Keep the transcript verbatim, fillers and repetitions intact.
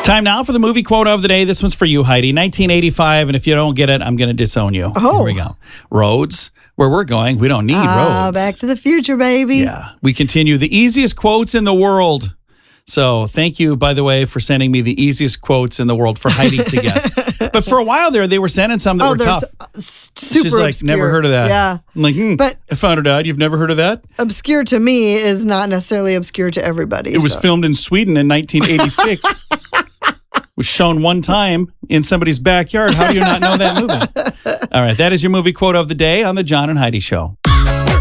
Time now for the movie quote of the day. This one's for you, Heidi. nineteen eighty-five, and if you don't get it, I'm going to disown you. Oh. Here we go. Roads. Where we're going, we don't need Ah, roads. Back to the Future, baby. Yeah. We continue the easiest quotes in the world. So thank you, by the way, for sending me the easiest quotes in the world for Heidi to guess. But for a while there, they were sending some that Oh, were there's tough. uh, s- super She's like, obscure. never heard of that. Yeah. I'm like, hmm, But- I found it out. You've never heard of that? Obscure to me is not necessarily obscure to everybody. It was so. filmed in Sweden in nineteen eighty-six. Was shown one time in somebody's backyard. How do you not know that movie? All right, that is your movie quote of the day on the John and Heidi Show.